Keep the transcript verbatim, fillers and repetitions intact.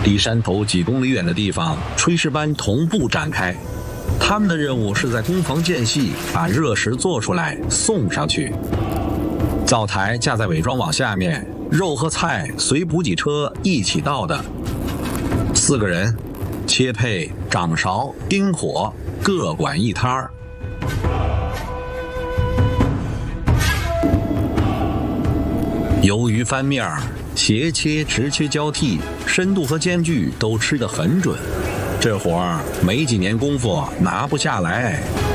离山头几公里远的地方，炊事班同步展开。他们的任务是在工房间隙把热食做出来送上去。灶台架在伪装网下面，肉和菜随补给车一起到的。四个人切配、掌勺、盯火，各管一摊儿。鱿鱼翻面儿，斜切、直切交替，深度和间距都吃得很准。这活儿没几年功夫拿不下来。